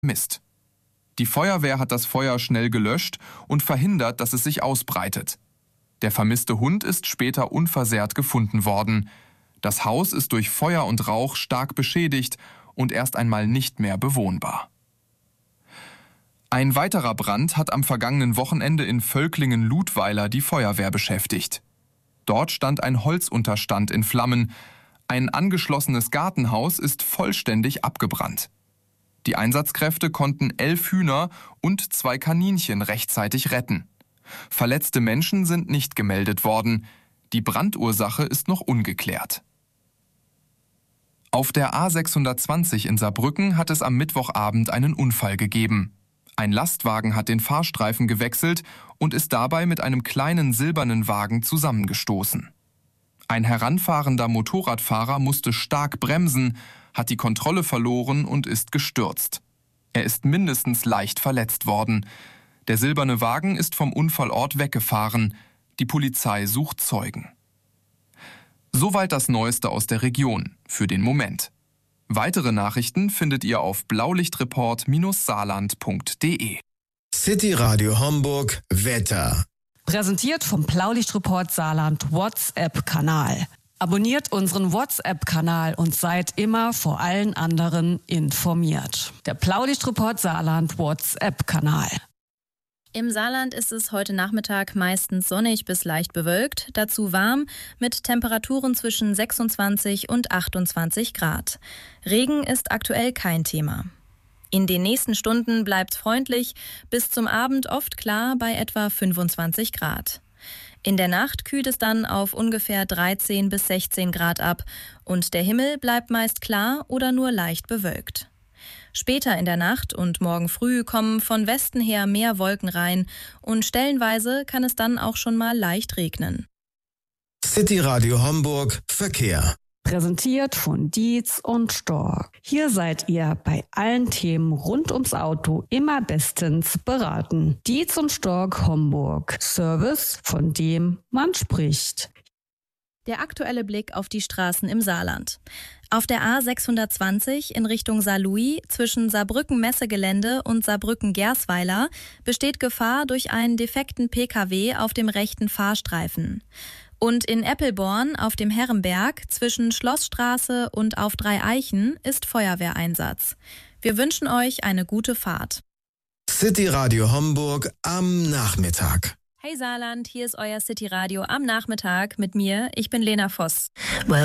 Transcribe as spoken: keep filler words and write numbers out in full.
Mist. Die Feuerwehr hat das Feuer schnell gelöscht und verhindert, dass es sich ausbreitet. Der vermisste Hund ist später unversehrt gefunden worden. Das Haus ist durch Feuer und Rauch stark beschädigt und erst einmal nicht mehr bewohnbar. Ein weiterer Brand hat am vergangenen Wochenende in Völklingen-Ludweiler die Feuerwehr beschäftigt. Dort stand ein Holzunterstand in Flammen. Ein angeschlossenes Gartenhaus ist vollständig abgebrannt. Die Einsatzkräfte konnten elf Hühner und zwei Kaninchen rechtzeitig retten. Verletzte Menschen sind nicht gemeldet worden. Die Brandursache ist noch ungeklärt. Auf der A sechshundertzwanzig in Saarbrücken hat es am Mittwochabend einen Unfall gegeben. Ein Lastwagen hat den Fahrstreifen gewechselt und ist dabei mit einem kleinen silbernen Wagen zusammengestoßen. Ein heranfahrender Motorradfahrer musste stark bremsen, hat die Kontrolle verloren und ist gestürzt. Er ist mindestens leicht verletzt worden. Der silberne Wagen ist vom Unfallort weggefahren. Die Polizei sucht Zeugen. Soweit das Neueste aus der Region, für den Moment. Weitere Nachrichten findet ihr auf blaulichtreport Saarland punkt de. City Radio Homburg Wetter. Präsentiert vom Blaulichtreport Saarland WhatsApp-Kanal. Abonniert unseren WhatsApp-Kanal und seid immer vor allen anderen informiert. Der Blaulichtreport Saarland WhatsApp-Kanal. Im Saarland ist es heute Nachmittag meistens sonnig bis leicht bewölkt, dazu warm mit Temperaturen zwischen sechsundzwanzig und achtundzwanzig Grad. Regen ist aktuell kein Thema. In den nächsten Stunden bleibt freundlich, bis zum Abend oft klar bei etwa fünfundzwanzig Grad. In der Nacht kühlt es dann auf ungefähr dreizehn bis sechzehn Grad ab und der Himmel bleibt meist klar oder nur leicht bewölkt. Später in der Nacht und morgen früh kommen von Westen her mehr Wolken rein und stellenweise kann es dann auch schon mal leicht regnen. City Radio Homburg Verkehr. Präsentiert von Dietz und Stork. Hier seid ihr bei allen Themen rund ums Auto immer bestens beraten. Dietz und Stork Homburg. Service, von dem man spricht. Der aktuelle Blick auf die Straßen im Saarland. Auf der A sechshundertzwanzig in Richtung Saarlouis zwischen Saarbrücken-Messegelände und Saarbrücken-Gersweiler besteht Gefahr durch einen defekten Pkw auf dem rechten Fahrstreifen. Und in Eppelborn auf dem Herrenberg zwischen Schlossstraße und auf Dreieichen ist Feuerwehreinsatz. Wir wünschen euch eine gute Fahrt. City Radio Homburg am Nachmittag. Hey Saarland, hier ist euer City Radio am Nachmittag mit mir. Ich bin Lena Voss.